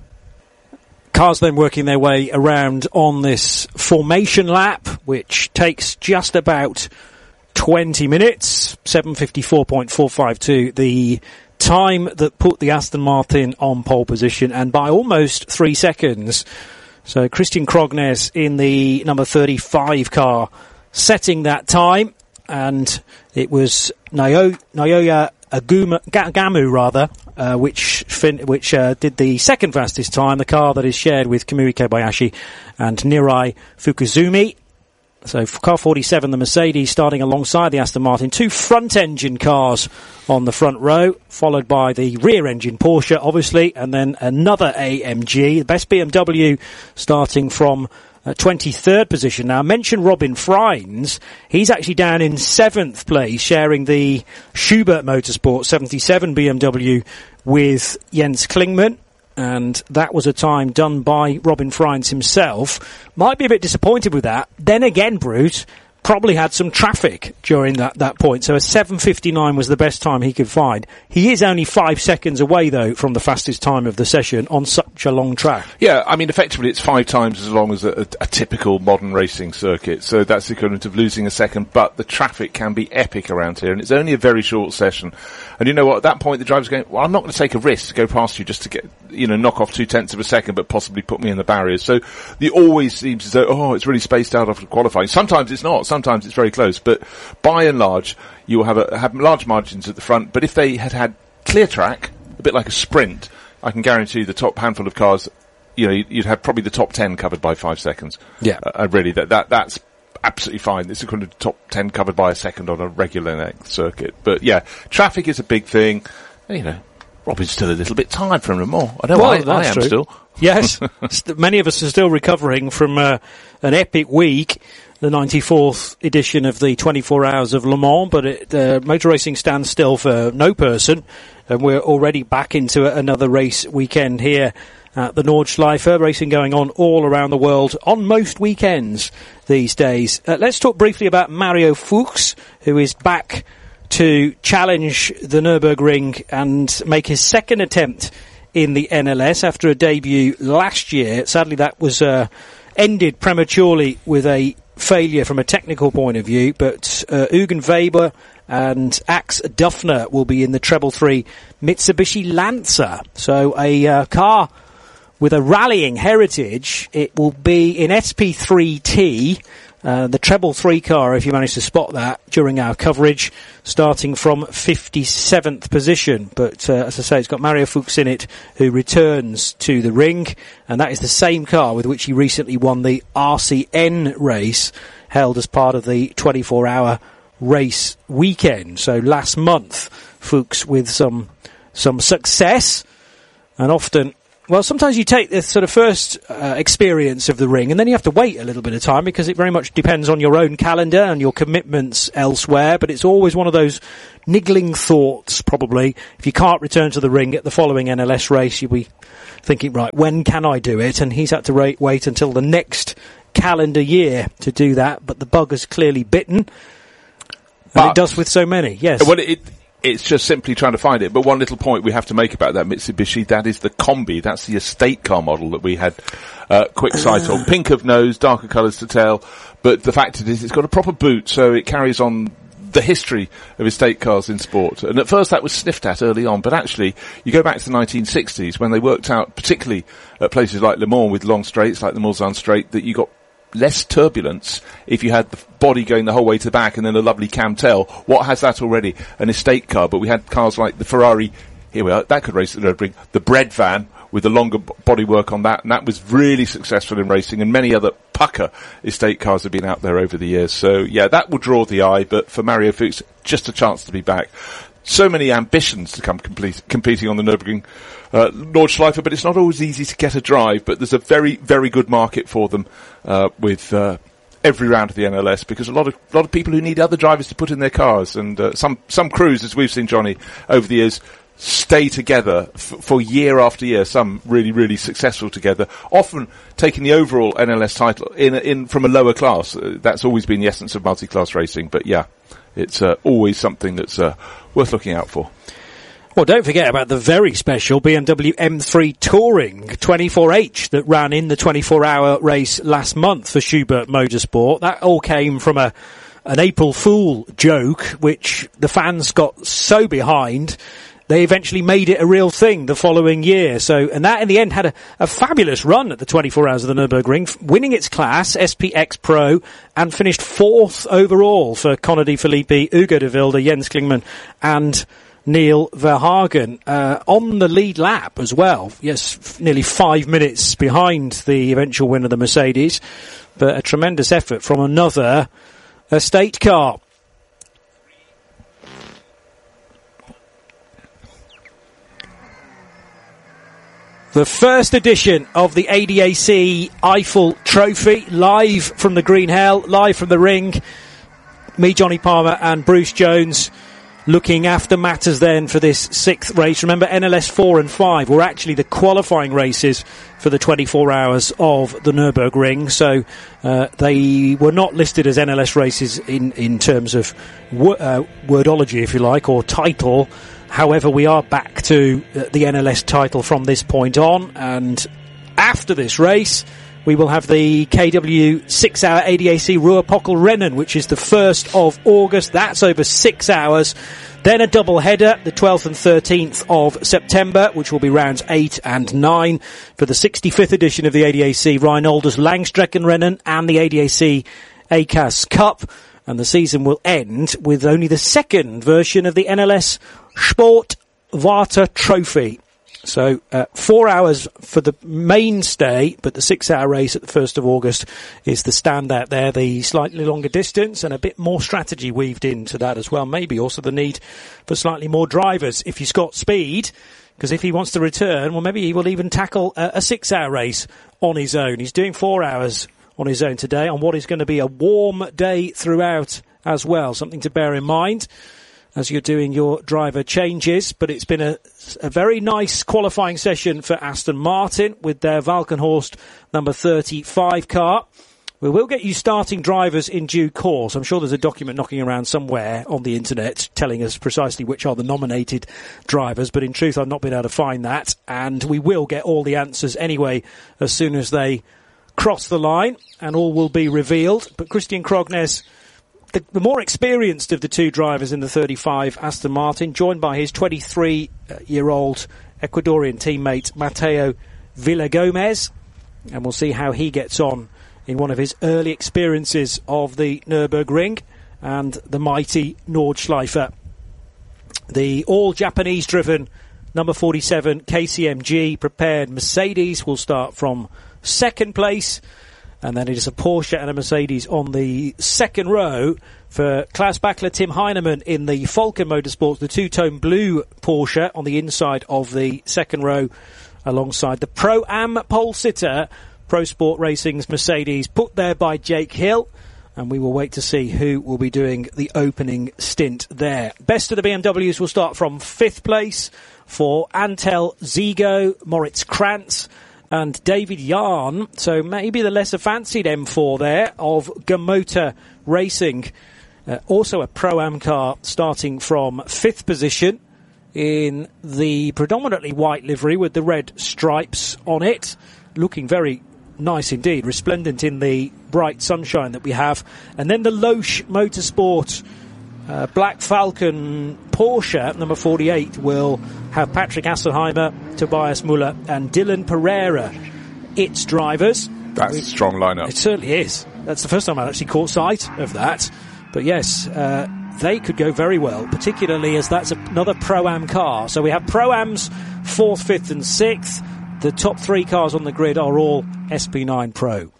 Cars then working their way around on this formation lap, which takes just about twenty minutes, seven fifty-four point four five two, the time that put the Aston Martin on pole position, and by almost three seconds. So Christian Krognes in the number thirty-five car setting that time, and it was Naoya, Naoya Aguma, Gamu rather, uh, which fin- which uh, did the second fastest time, the car that is shared with Kamui Kobayashi and Nirai Fukuzumi. So car forty-seven, the Mercedes, starting alongside the Aston Martin. Two front-engine cars on the front row, followed by the rear-engine Porsche, obviously, and then another A M G. The best B M W starting from uh, twenty-third position. Now, I mentioned Robin Freins. He's actually down in seventh place, sharing the Schubert Motorsport seventy-seven B M W with Jens Klingmann. And that was a time done by Robin Freins himself. Might be a bit disappointed with that. Then again, Bruce probably had some traffic during that, that point. So a seven fifty-nine was the best time he could find. He is only five seconds away, though, from the fastest time of the session on such a long track.
Yeah, I mean, effectively it's five times as long as a, a, a typical modern racing circuit. So that's the equivalent of losing a second. But the traffic can be epic around here, and it's only a very short session. And you know what? At that point, the driver's going, well, I'm not going to take a risk to go past you just to get, you know, knock off two tenths of a second, but possibly put me in the barriers. So it always seems as though, oh, it's really spaced out after qualifying. Sometimes it's not. Sometimes it's very close. But by and large, you will have a, have large margins at the front. But if they had had clear track, a bit like a sprint, I can guarantee the top handful of cars, you know, you'd have probably the top ten covered by five seconds.
Yeah.
Uh, really, that, that, that's absolutely fine. It's equivalent to top ten covered by a second on a regular length circuit. But yeah, traffic is a big thing. You know, Robin's still a little bit tired from Le Mans. I know
well,
I, I am
true.
still.
Yes. St- many of us are still recovering from uh, an epic week, the ninety-fourth edition of the twenty-four Hours of Le Mans, but it, uh, motor racing stands still for no person, and we're already back into another race weekend here at the Nordschleife. Racing going on all around the world on most weekends these days. Uh, let's talk briefly about Mario Fuchs, who is back to challenge the Nürburgring and make his second attempt in the N L S after a debut last year. Sadly, that was uh, ended prematurely with a failure from a technical point of view, but uh, Eugen Weber and Axe Duffner will be in the Treble three Mitsubishi Lancer. So a uh, car with a rallying heritage. It will be in S P three T, Uh, the treble three car, if you managed to spot that during our coverage, starting from fifty-seventh position. But uh, as I say, it's got Mario Fuchs in it, who returns to the ring, and that is the same car with which he recently won the R C N race, held as part of the twenty-four hour race weekend. So last month, Fuchs with some some success, and often. Well, sometimes you take the sort of first uh, experience of the ring, and then you have to wait a little bit of time because it very much depends on your own calendar and your commitments elsewhere. But it's always one of those niggling thoughts, probably. If you can't return to the ring at the following N L S race, you'll be thinking, right, when can I do it? And he's had to ra- wait until the next calendar year to do that. But the bug has clearly bitten, and but it does with so many. Yes.
Well, it. It's just simply trying to find it. But one little point we have to make about that Mitsubishi, that is the Combi. That's the estate car model that we had uh, quick sight on. Pink of nose, darker colours to tail. But the fact is, it's got a proper boot, so it carries on the history of estate cars in sport. And at first that was sniffed at early on, but actually, you go back to the nineteen sixties when they worked out, particularly at places like Le Mans with long straights, like the Mulsanne Straight, that you got less turbulence if you had the body going the whole way to the back and then a lovely cam tail. What has that already? An estate car. But we had cars like the Ferrari, here we are, that could race at the Nürburgring, the Bread Van with the longer bodywork on that, and that was really successful in racing, and many other pucker estate cars have been out there over the years. So yeah, that will draw the eye, but for Mario Fuchs, just a chance to be back. So many ambitions to come complete, competing on the Nürburgring uh, Nordschleife, but it's not always easy to get a drive. But there's a very, very good market for them uh, with uh, every round of the N L S, because a lot of a lot of people who need other drivers to put in their cars, and uh, some some crews, as we've seen, Johnny, over the years, stay together f- for year after year. Some really, really successful together, often taking the overall N L S title in in from a lower class. Uh, that's always been the essence of multi-class racing. But yeah, it's uh, always something that's uh, worth looking out for.
Well, don't forget about the very special B M W M three Touring twenty-four H that ran in the twenty-four hour race last month for Schubert Motorsport. That all came from a an April Fool joke, which the fans got so behind, they eventually made it a real thing the following year. So, and that in the end had a, a fabulous run at the twenty-four hours of the Nürburgring, winning its class, S P X Pro, and finished fourth overall for Conor De Phillippi, Ugo de Wilde, Jens Klingmann, and Neil Verhagen, uh, on the lead lap as well. Yes, f- nearly five minutes behind the eventual winner, the Mercedes, but a tremendous effort from another estate car. The first edition of the A D A C Eiffel Trophy, live from the Green Hell, live from the ring. Me, Johnny Palmer, and Bruce Jones looking after matters then for this sixth race. Remember, N L S four and five were actually the qualifying races for the twenty-four hours of the Nürburgring, so uh, they were not listed as N L S races in, in terms of wo- uh, wordology, if you like, or title. However, we are back to uh, the N L S title from this point on, and after this race, we will have the K W six hour A D A C Ruhr-Pokel-Rennen, which is the first of August. That's over six hours. Then a double header, the twelfth and thirteenth of September, which will be rounds eight and nine for the sixty-fifth edition of the A D A C Rheinolder's Langstreckenrennen and the A D A C A C A S Cup. And the season will end with only the second version of the N L S Sport Warte Trophy. So, uh, four hours for the mainstay, but the six-hour race at the first of August is the standout there, the slightly longer distance and a bit more strategy weaved into that as well. Maybe also the need for slightly more drivers if he's got speed, because if he wants to return, well, maybe he will even tackle a, a six-hour race on his own. He's doing four hours on his own today on what is going to be a warm day throughout as well. Something to bear in mind as you're doing your driver changes. But it's been a, a very nice qualifying session for Aston Martin with their Valkenhorst number thirty-five car. We will get you starting drivers in due course. I'm sure there's a document knocking around somewhere on the internet telling us precisely which are the nominated drivers, but in truth I've not been able to find that, and we will get all the answers anyway as soon as they cross the line, and all will be revealed. But Christian Krognes, The, the more experienced of the two drivers in the thirty-five Aston Martin, joined by his twenty-three-year-old Ecuadorian teammate Mateo Villagomez, and we'll see how he gets on in one of his early experiences of the Nürburgring and the mighty Nordschleife. The all-Japanese-driven number forty-seven K C M G prepared Mercedes will start from second place, and then it is a Porsche and a Mercedes on the second row for Klaus Bachler, Tim Heinemann in the Falken Motorsports, the two-tone blue Porsche on the inside of the second row, alongside the Pro-Am pole sitter, Pro Sport Racing's Mercedes, put there by Jake Hill. And we will wait to see who will be doing the opening stint there. Best of the B M Ws will start from fifth place for Antel Zigo, Moritz Krantz and David Yarn. So maybe the lesser fancied M four there of Gamotor Racing. Uh, also a Pro-Am car starting from fifth position in the predominantly white livery with the red stripes on it. Looking very nice indeed, resplendent in the bright sunshine that we have. And then the Loesch Motorsport uh, Black Falcon Porsche, number forty-eight, will have Patrick Asselheimer, Tobias Muller and Dylan Pereira, its drivers.
That's a strong lineup.
It certainly is. That's the first time I actually caught sight of that. But yes, uh, they could go very well, particularly as that's another Pro-Am car. So we have Pro-Ams fourth, fifth and sixth. The top three cars on the grid are all S P nine Pro.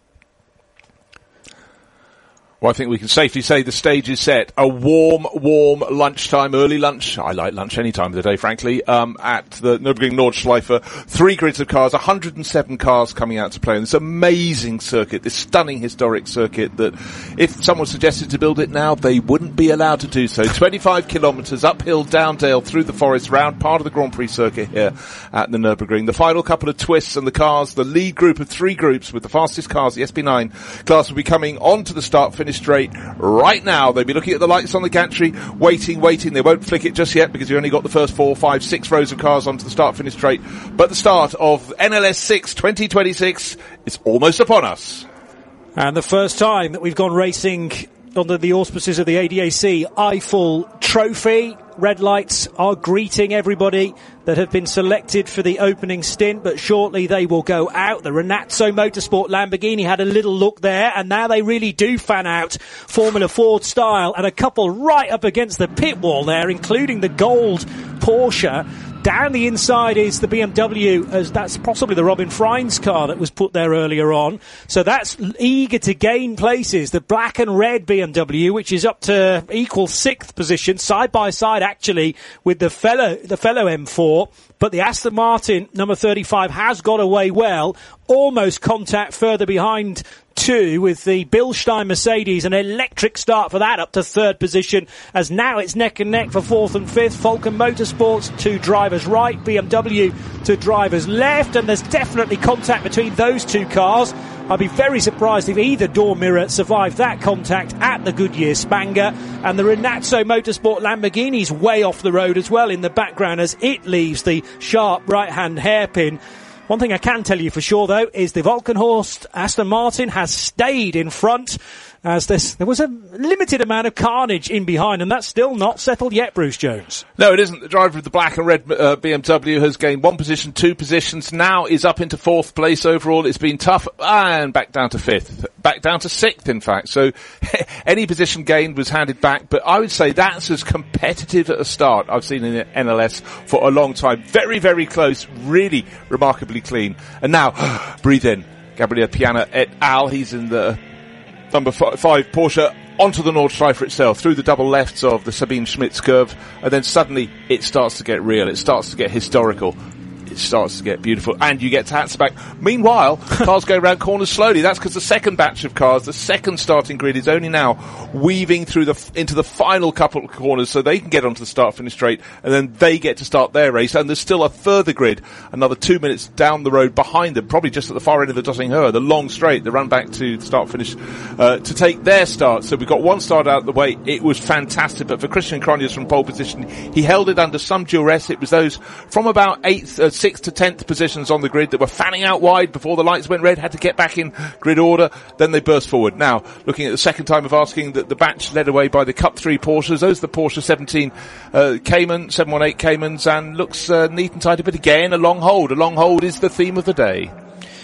Well, I think we can safely say the stage is set. A warm, warm lunchtime, early lunch. I like lunch any time of the day, frankly, um, at the Nürburgring Nordschleife. Three grids of cars, one hundred seven cars coming out to play in this amazing circuit, this stunning historic circuit that if someone suggested to build it now, they wouldn't be allowed to do so. twenty-five kilometres uphill, down dale, through the forest, round part of the Grand Prix circuit here at the Nürburgring. The final couple of twists and the cars, the lead group of three groups with the fastest cars, the S P nine class, will be coming onto the start finish straight right now. They'll be looking at the lights on the gantry, waiting, waiting. They won't flick it just yet because you only got the first four, five, six rows of cars onto the start finish straight. But the start of N L S six twenty twenty-six is almost upon us.
And the first time that we've gone racing under the auspices of the A D A C Eiffel Trophy. Red lights are greeting everybody that have been selected for the opening stint, but shortly they will go out. The Renazzo Motorsport Lamborghini had a little look there, and now they really do fan out Formula Ford style, and a couple right up against the pit wall there, including the gold Porsche. Down the inside is the B M W, as that's possibly the Robin Freins car that was put there earlier on. So that's eager to gain places. The black and red B M W, which is up to equal sixth position, side by side actually with the fellow, the fellow M four. But the Aston Martin, number thirty-five, has got away well. Almost contact further behind two with the Bilstein Mercedes, an electric start for that up to third position, as now it's neck and neck for fourth and fifth. Falken Motorsports, two drivers right, B M W to drivers left, and there's definitely contact between those two cars. I'd be very surprised if either door mirror survived that contact at the Goodyear Spanger. And the Renazzo Motorsport Lamborghini's way off the road as well in the background as it leaves the sharp right-hand hairpin. One thing I can tell you for sure, though, is the Volkenhorst Aston Martin has stayed in front, as this, there was a limited amount of carnage in behind, and that's still not settled yet, Bruce Jones.
No, it isn't. The driver of the black and red uh, B M W has gained one position, two positions, now is up into fourth place overall. It's been tough, and back down to fifth, back down to sixth, in fact. So any position gained was handed back, but I would say that's as competitive at a start I've seen in N L S for a long time. Very, very close, really remarkably clean. And now, breathe in. Gabriel Piana et al. He's in the number f- five Porsche onto the Nordschleife itself, through the double lefts of the Sabine Schmitz curve, and then suddenly it starts to get real, it starts to get historical, it starts to get beautiful, and you get to Hatzbach. Meanwhile, cars go around corners slowly. That's because the second batch of cars, the second starting grid, is only now weaving through the into the final couple of corners so they can get onto the start-finish straight, and then they get to start their race. And there's still a further grid, another two minutes down the road behind them, probably just at the far end of the Dottinghoe, the long straight, the run back to the start-finish, uh, to take their start. So we've got one start out of the way. It was fantastic, but for Christian Cronjes from pole position, he held it under some duress. It was those from about eighth, uh, sixth to tenth positions on the grid that were fanning out wide before the lights went red, had to get back in grid order, then they burst forward. Now, looking at the second time of asking, that the batch led away by the Cup three Porsches. Those are the Porsche seventeen uh, Cayman, seven one eight Caymans, and looks uh, neat and tidy, but again, a long hold. A long hold is the theme of the day.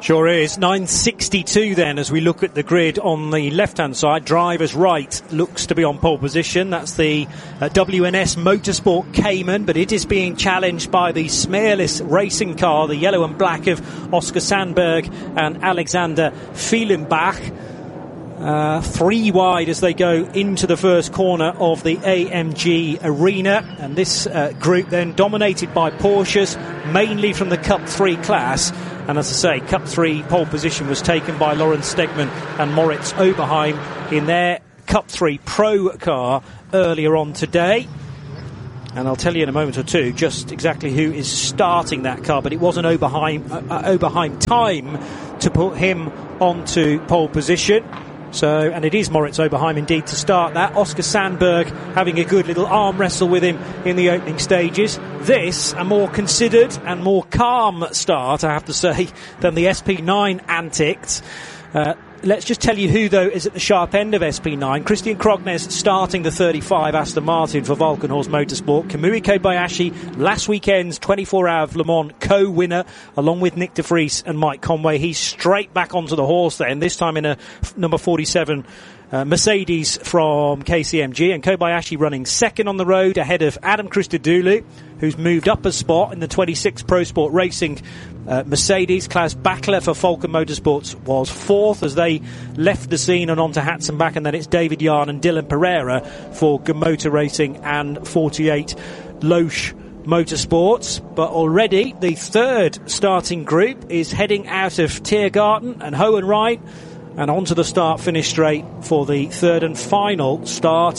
Sure is. nine sixty-two then as we look at the grid on the left-hand side. Driver's right looks to be on pole position. That's the uh, W N S Motorsport Cayman, but it is being challenged by the smearless racing car, the yellow and black of Oscar Sandberg and Alexander Fehlenbach. Uh, three wide as they go into the first corner of the A M G arena, and this uh, group then dominated by Porsches, mainly from the Cup three class. And as I say, Cup three pole position was taken by Lawrence Stegman and Moritz Oberheim in their Cup three Pro car earlier on today. And I'll tell you in a moment or two just exactly who is starting that car, but it was an Oberheim, uh, Oberheim time to put him onto pole position. So, and it is Moritz Oberheim indeed to start that. Oscar Sandberg having a good little arm wrestle with him in the opening stages. This, a more considered and more calm start, I have to say, than the S P nine antics. Uh, let's just tell you who, though, is at the sharp end of S P nine. Christian Krognes starting the thirty-five Aston Martin for Valkenhorst Motorsport. Kamui Kobayashi, last weekend's twenty-four hour of Le Mans co-winner, along with Nick de Vries and Mike Conway. He's straight back onto the horse then, this time in a f- number forty-seven Uh, Mercedes from K C M G, and Kobayashi running second on the road ahead of Adam Christodoulou, who's moved up a spot in the twenty-six Pro Sport Racing uh, Mercedes. Klaus Bachler for Falken Motorsports was fourth as they left the scene and on to Hatzenbach, and then it's David Yarn and Dylan Pereira for Gamotor Racing and forty-eight Loesch Motorsports. But already the third starting group is heading out of Tiergarten and Hohenrhein and onto the start-finish straight for the third and final start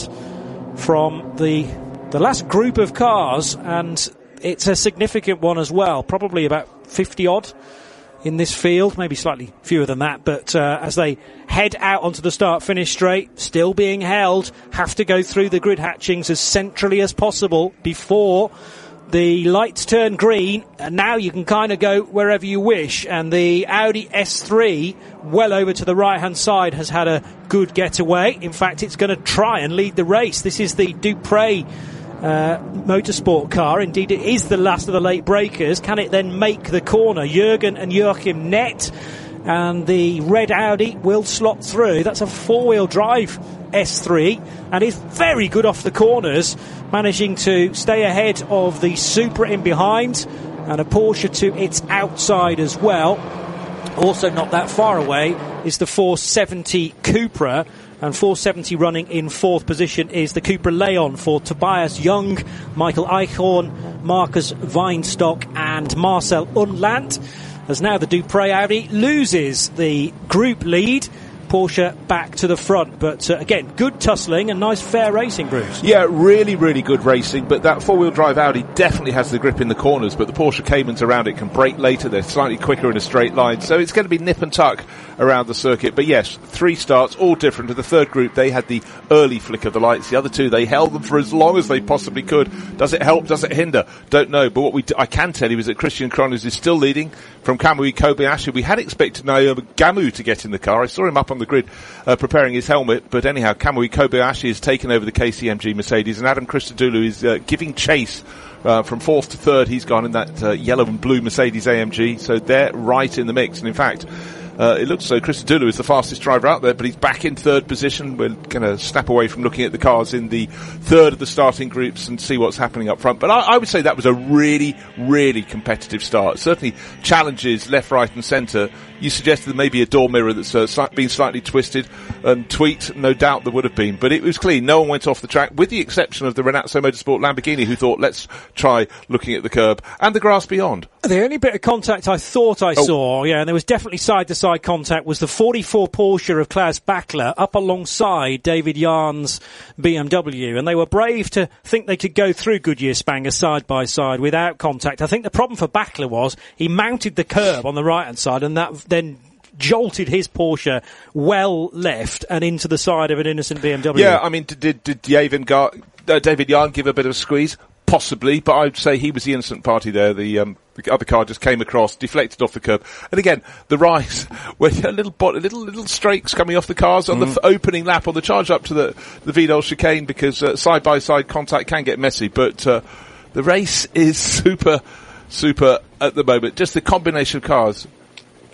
from the the last group of cars, and it's a significant one as well, probably about fifty-odd in this field, maybe slightly fewer than that, but uh, as they head out onto the start-finish straight, still being held, have to go through the grid hatchings as centrally as possible before the lights turn green, and now you can kind of go wherever you wish. And the Audi S three, well over to the right-hand side, has had a good getaway. In fact, it's going to try and lead the race. This is the Dupre uh, motorsport car. Indeed, it is the last of the late breakers. Can it then make the corner? Jürgen and Joachim Nett, and the red Audi will slot through. That's a four-wheel drive S three, and is very good off the corners, managing to stay ahead of the Supra in behind, and a Porsche to its outside as well. Also not that far away is the four seventy Cupra, and four seventy running in fourth position is the Cupra Leon for Tobias Young, Michael Eichhorn, Marcus Weinstock and Marcel Unland. As now the Dupre Audi loses the group lead, Porsche back to the front. But uh, again, good tussling and nice fair racing, Bruce.
Yeah, really, really good racing. But that four-wheel drive Audi definitely has the grip in the corners, but the Porsche Caymans around it can brake later. They're slightly quicker in a straight line. So it's going to be nip and tuck around the circuit. But yes, three starts, all different. To the third group, they had the early flick of the lights. The other two, they held them for as long as they possibly could. Does it help? Does it hinder? Don't know. But what we d- I can tell you is that Christian Krognes is still leading from Kamui Kobayashi. We had expected Naoya Gamu to get in the car. I saw him up on the grid uh, preparing his helmet. But anyhow, Kamui Kobayashi has taken over the K C M G Mercedes, and Adam Christodoulou is uh, giving chase uh, from fourth to third. He's gone in that uh, yellow and blue Mercedes A M G. So they're right in the mix. And in fact, Uh, it looks so Christodoulou is the fastest driver out there, but he's back in third position. We're going to snap away from looking at the cars in the third of the starting groups and see what's happening up front. But I, I would say that was a really, really competitive start. Certainly challenges left, right and centre. You suggested there may be a door mirror that's uh, sli- been slightly twisted and tweaked. No doubt there would have been. But it was clean. No one went off the track, with the exception of the Renazzo Motorsport Lamborghini, who thought, let's try looking at the curb and the grass beyond.
The only bit of contact I thought I
oh.
saw, yeah, and there was definitely side-to-side contact, was the forty-four Porsche of Klaus Bachler up alongside David Yarn's B M W. And they were brave to think they could go through Goodyear Spanger side-by-side without contact. I think the problem for Bachler was he mounted the curb on the right-hand side, and that then jolted his Porsche well left and into the side of an innocent B M W.
Yeah, I mean, did, did, did David, Gar- uh, David Yarn give a bit of a squeeze? Possibly, but I'd say he was the innocent party there. The, um, the other car just came across, deflected off the curb. And again, the rise, where a little bot, little little streaks coming off the cars on mm. the f- opening lap on the charge up to the, the Vidal chicane, because uh, side-by-side contact can get messy. But uh, the race is super, super at the moment. Just the combination of cars.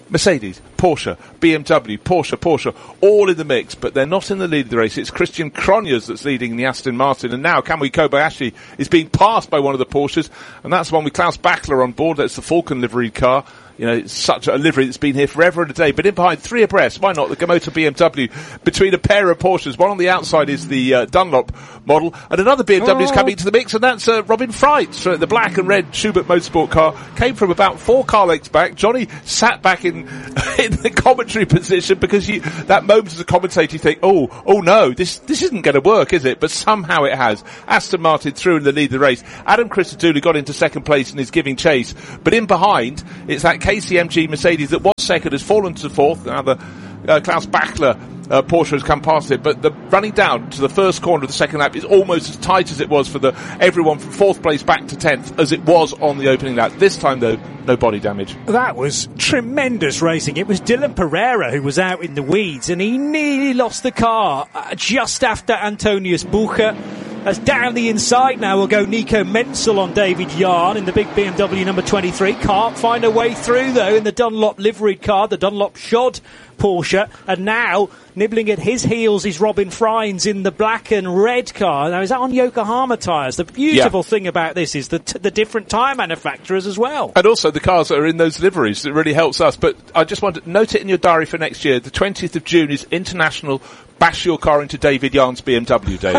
Mercedes, Porsche, B M W, Porsche, Porsche, all in the mix, but they're not in the lead of the race. It's Christian Cronjes that's leading the Aston Martin, and now Kamui Kobayashi is being passed by one of the Porsches, and that's one with Klaus Bachler on board. That's the Falcon liveried car. You know, it's such a livery that's been here forever and a day. But in behind, three abreast, why not? The Gamoto B M W between a pair of Porsches. One on the outside is the uh, Dunlop model, and another B M W is
oh.
coming to the mix, and that's uh, Robin Freitz. Uh, the black and red Schubert Motorsport car came from about four car lengths back. Johnny sat back in in the commentary position because you, that moment as a commentator you think, oh, oh no, this this isn't going to work, is it? But somehow it has. Aston Martin through in the lead of the race. Adam Christodoulou got into second place and is giving chase. But in behind, it's that K C M G Mercedes that was second has fallen to fourth. Now the uh, Klaus Bachler uh, Porsche has come past it, but the running down to the first corner of the second lap is almost as tight as it was for the everyone from fourth place back to tenth as it was on the opening lap. This time though, no body damage.
That was tremendous racing. It was Dylan Pereira who was out in the weeds, and he nearly lost the car uh, just after Antonius Bucher. As down the inside now will go Nico Menzel on David Yarn in the big B M W number twenty-three. Can't find a way through though in the Dunlop liveried car, the Dunlop Shod Porsche. And now, nibbling at his heels is Robin Freins in the black and red car. Now, is that on Yokohama tyres? The beautiful yeah. thing about this is the, t- the different tyre manufacturers as well.
And also the cars that are in those liveries. It really helps us. But I just want to note it in your diary for next year. The twentieth of June is International Bash Your Car into David Yarn's B M W Day.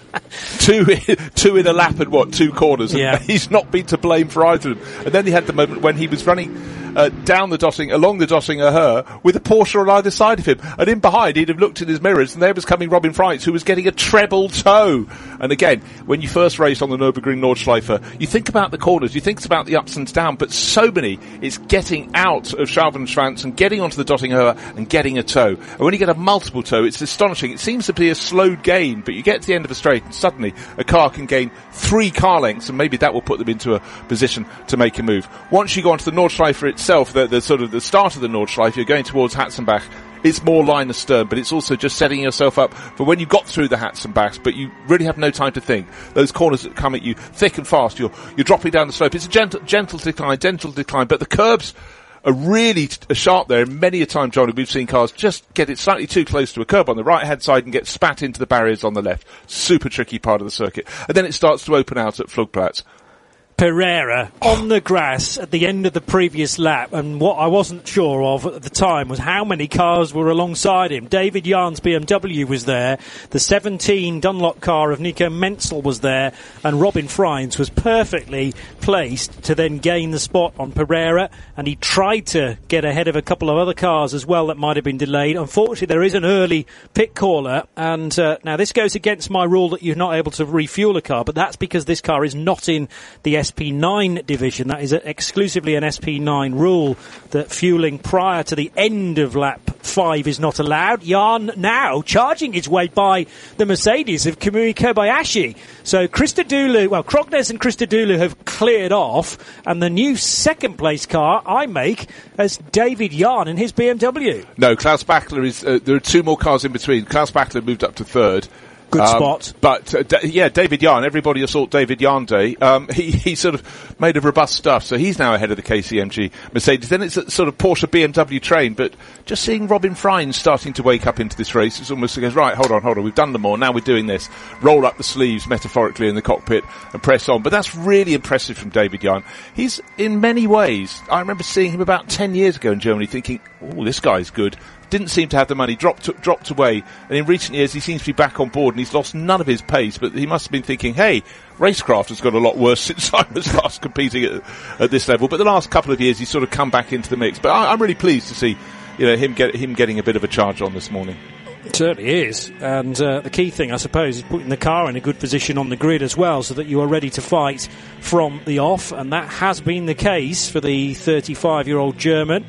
two, two in a lap and what, two corners. And
yeah.
he's not been to blame for either of them. And then he had the moment when he was running uh, down the Dotting, along the Dottinger Her, with a Porsche on either side of him. And in behind, he'd have looked in his mirrors, and there was coming Robin Freitz, who was getting a treble toe. And again, when you first race on the Nürburgring Nordschleife, you think about the corners, you think about the ups and downs, but so many, it's getting out of Schaubenschwanz and getting onto the Dottinger Her and getting a toe. And when you get a multiple toe, it's astonishing. It seems to be a slowed gain, but you get to the end of a straight and suddenly a car can gain three car lengths, and maybe that will put them into a position to make a move. Once you go onto the Nordschleife itself, the, the sort of the start of the Nordschleife, you're going towards Hatzenbach. It's more line astern, but it's also just setting yourself up for when you got through the Hatzenbachs, but you really have no time to think. Those corners that come at you thick and fast, you're, you're dropping down the slope. It's a gentle, gentle decline, gentle decline, but the curbs are really t- sharp there. Many a time, Johnny, we've seen cars just get it slightly too close to a curb on the right-hand side and get spat into the barriers on the left. Super tricky part of the circuit. And then it starts to open out at Flugplatz.
Pereira on the grass at the end of the previous lap, and what I wasn't sure of at the time was how many cars were alongside him. David Yarn's B M W was there, the seventeen Dunlop car of Nico Menzel was there, and Robin Freins was perfectly placed to then gain the spot on Pereira, and he tried to get ahead of a couple of other cars as well that might have been delayed. Unfortunately, there is an early pit caller, and uh, now this goes against my rule that you're not able to refuel a car, but that's because this car is not in the S P nine division. That is exclusively an S P nine rule, that fueling prior to the end of lap five is not allowed. Yarn now charging his way by the Mercedes of Kamui Kobayashi. So Christodoulou, well, Cronjes and Christodoulou have cleared off, and the new second place car I make as David Yarn in his B M W.
No, Klaus Bachler is, uh, there are two more cars in between. Klaus Bachler moved up to third.
Good
um,
spot.
But, uh, d- yeah, David Yarn, everybody assault David Yarn Day. Um, he, he sort of made of robust stuff, so he's now ahead of the K C M G Mercedes. Then it's a sort of Porsche B M W train, but just seeing Robin Freins starting to wake up into this race, it's almost goes, right, hold on, hold on, we've done them all, now we're doing this. Roll up the sleeves, metaphorically, in the cockpit and press on. But that's really impressive from David Yarn. He's, in many ways, I remember seeing him about ten years ago in Germany thinking, oh, this guy's good. Didn't seem to have the money, dropped dropped away, and in recent years he seems to be back on board, and he's lost none of his pace, but he must have been thinking, hey, racecraft has got a lot worse since I was last competing at, at this level. But the last couple of years he's sort of come back into the mix. But I, I'm really pleased to see, you know, him get him getting a bit of a charge on this morning.
It certainly is, and uh, the key thing, I suppose, is putting the car in a good position on the grid as well, so that you are ready to fight from the off, and that has been the case for the thirty-five-year-old German.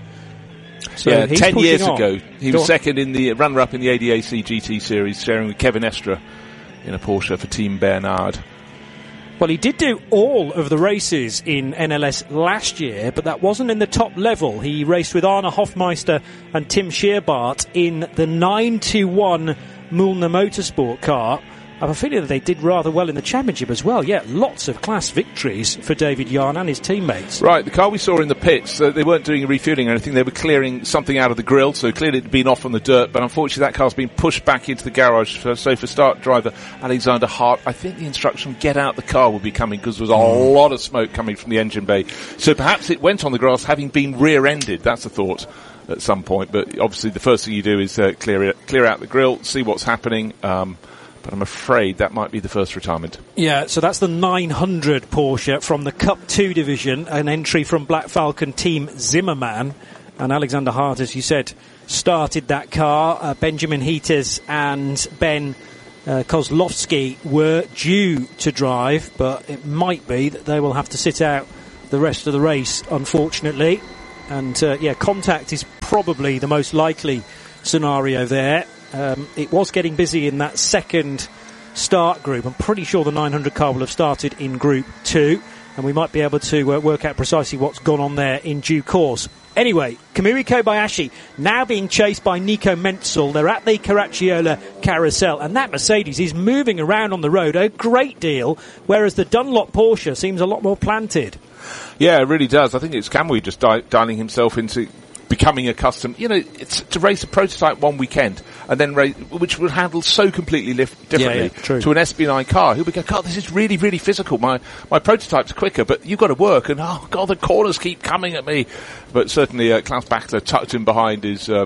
So
yeah, ten years
on.
ago, he
Go
was
on.
second in the runner-up in the A D A C G T series, sharing with Kevin Estra in a Porsche for Team Bernard.
Well, he did do all of the races in N L S last year, but that wasn't in the top level. He raced with Arne Hofmeister and Tim Scheerbart in the nine two one Mühlner Motorsport car, I have a feeling that they did rather well in the championship as well. Yeah, lots of class victories for David Yarn and his teammates.
Right, the car we saw in the pits, uh, they weren't doing refuelling or anything. They were clearing something out of the grill, so clearly it had been off on the dirt. But unfortunately, that car's been pushed back into the garage. So, so for start driver Alexander Hart, I think the instruction "get out the car" will be coming because there was a mm. lot of smoke coming from the engine bay. So perhaps it went on the grass, having been rear-ended. That's a thought at some point. But obviously, the first thing you do is uh, clear it, clear out the grill, see what's happening. Um, But I'm afraid that might be the first retirement.
Yeah, so that's the nine hundred Porsche from the Cup two division, an entry from Black Falcon team Zimmerman. And Alexander Hart, as you said, started that car. Uh, Benjamin Heaters and Ben uh, Kozlowski were due to drive, but it might be that they will have to sit out the rest of the race, unfortunately. And, uh, yeah, contact is probably the most likely scenario there. Um, it was getting busy in that second start group. I'm pretty sure the nine hundred car will have started in Group two, and we might be able to uh, work out precisely what's gone on there in due course. Anyway, Kamui Kobayashi now being chased by Nico Menzel. They're at the Caracciolo Carousel, and that Mercedes is moving around on the road a great deal, whereas the Dunlop Porsche seems a lot more planted.
Yeah, it really does. I think it's Kamui just di- dialing himself into becoming accustomed, you know, it's to race a prototype one weekend and then race, which will handle so completely lif- differently
yeah, yeah,
to an S B nine car. He'll be going, God, this is really, really physical. My my prototype's quicker, but you've got to work, and oh God, the corners keep coming at me. But certainly, uh, Klaus Bachler tucked in behind is uh,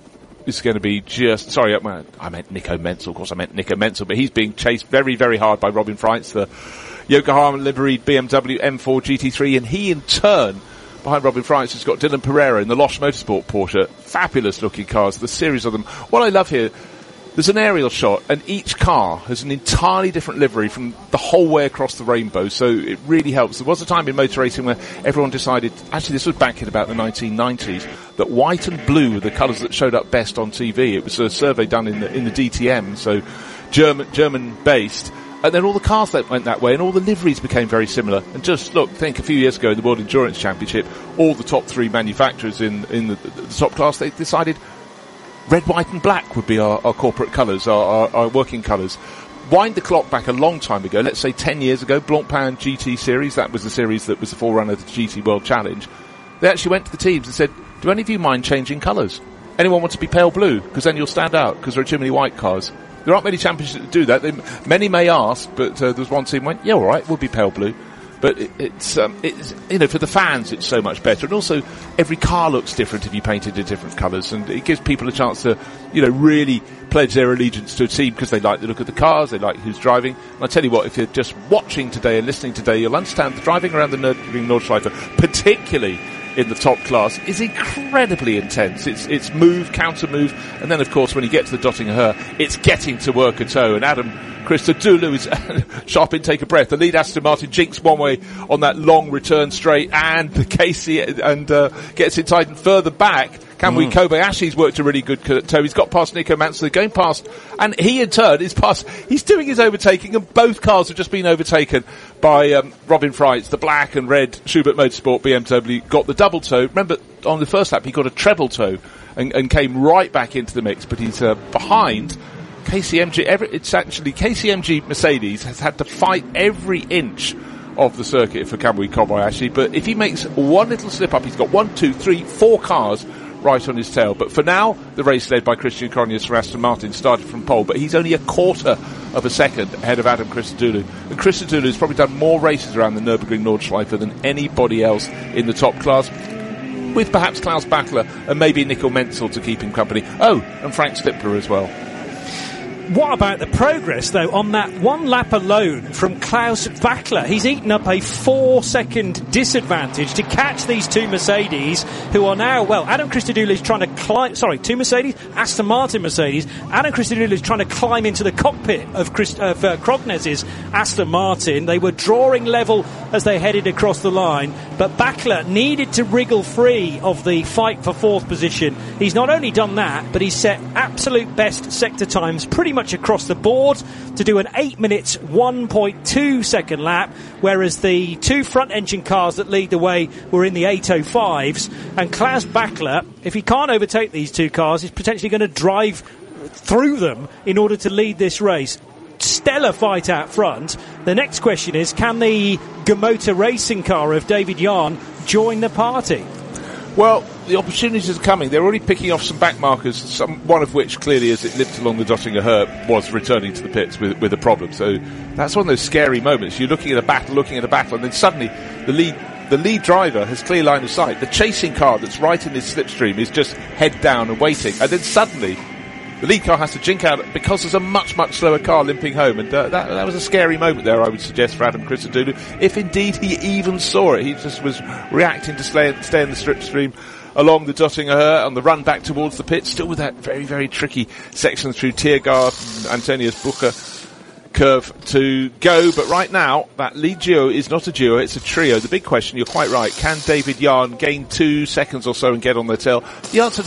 is going to be just. Sorry, I meant Nico Menzel. Of course, I meant Nico Menzel, but he's being chased very, very hard by Robin Freitz, the Yokohama liveried B M W M four G T three, and he in turn, behind Robin Freitz, has got Dylan Pereira in the Losch Motorsport Porsche. Fabulous looking cars, the series of them. What I love here, there's an aerial shot, and each car has an entirely different livery from the whole way across the rainbow, so it really helps. There was a time in motor racing where everyone decided, actually this was back in about the nineteen nineties, that white and blue were the colours that showed up best on T V. It was a survey done in the, in the D T M, so German, German based. And then all the cars that went that way, and all the liveries became very similar. And just look, think a few years ago in the World Endurance Championship, all the top three manufacturers in in the, the, the top class, they decided red, white, and black would be our, our corporate colours, our, our, our working colours. Wind the clock back a long time ago, let's say ten years ago, Blancpain G T Series, that was the series that was the forerunner of the G T World Challenge. They actually went to the teams and said, "Do any of you mind changing colours? Anyone want to be pale blue? Because then you'll stand out, because there are too many white cars." There aren't many championships that do that. They, many may ask, but uh, there's one team went, yeah, all right, we'll be pale blue. But it, it's, um, it's, you know, for the fans, it's so much better. And also, every car looks different if you paint it in different colours. And it gives people a chance to, you know, really pledge their allegiance to a team because they like the look of the cars, they like who's driving. And I tell you what, if you're just watching today and listening today, you'll understand the driving around the Nürburgring Nordschleife, particularly in the top class, is incredibly intense. It's it's move, counter move, and then of course when you get to the Dottinger Her, it's getting to work a toe. And Adam Christodoulou is sharp intake of breath. The lead Aston Martin jinks one way on that long return straight, and the Casey and uh, gets it tightened further back. Kamui mm. Kobayashi's worked a really good toe. He's got past Nico Mansell, going past, and he in turn is past. He's doing his overtaking, and both cars have just been overtaken by um, Robin Freitz, the black and red Schubert Motorsport B M W. Got the double toe. Remember, on the first lap, he got a treble toe and, and came right back into the mix, but he's uh, behind K C M G. Every, it's actually K C M G Mercedes has had to fight every inch of the circuit for Kamui Kobayashi, but if he makes one little slip up, he's got one, two, three, four cars right on his tail. But for now, the race led by Christian Cronjes from Aston Martin started from pole, but he's only a quarter of a second ahead of Adam Christodoulou. And Christodoulou has probably done more races around the Nürburgring Nordschleife than anybody else in the top class, with perhaps Klaus Bachler and maybe Nico Menzel to keep him company. Oh, and Frank Stippler as well.
What about the progress, though, on that one lap alone from Klaus Bachler? He's eaten up a four-second disadvantage to catch these two Mercedes, who are now, well, Adam Christodoulou is trying to climb, sorry, two Mercedes, Aston Martin Mercedes. Adam Christodoulou is trying to climb into the cockpit of, Christ, of uh, Krognes's Aston Martin. They were drawing level as they headed across the line, but Bachler needed to wriggle free of the fight for fourth position. He's not only done that, but he's set absolute best sector times pretty much much across the board to do an eight minutes one point two second lap, whereas the two front engine cars that lead the way were in the eight oh fives, and Klaus Bachler, if he can't overtake these two cars, is potentially going to drive through them in order to lead this race. stellar fight out front. The next question is, can the Gamota racing car of David Yarn join the party?
Well, the opportunities are coming. They're already picking off some back markers, some, one of which clearly, as it limped along the Dottinger Herb, was returning to the pits with, with a problem. So that's one of those scary moments. You're looking at a battle, looking at a battle, and then suddenly the lead the lead driver has clear line of sight. The chasing car that's right in his slipstream is just head down and waiting. And then suddenly the lead car has to jink out because there's a much, much slower car limping home. And uh, that, that was a scary moment there, I would suggest, for Adam Christodoulou. If indeed he even saw it, he just was reacting to stay, stay in the slipstream along the Dottinger Herb on the run back towards the pit, still with that very, very tricky section through Tiergaard and Antonius Bucher curve to go. But right now, that lead duo is not a duo, it's a trio. The big question, you're quite right, can David Yarn gain two seconds or so and get on their tail? The answer to